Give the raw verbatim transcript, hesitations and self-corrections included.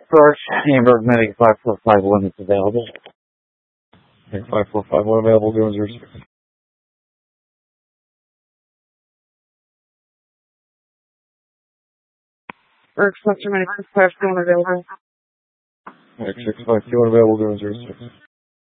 George, Hamburg Medic five four five one is available. five four five one available, zero zero six. Eric's Western Medic five two one available. six five two one available, zero zero six.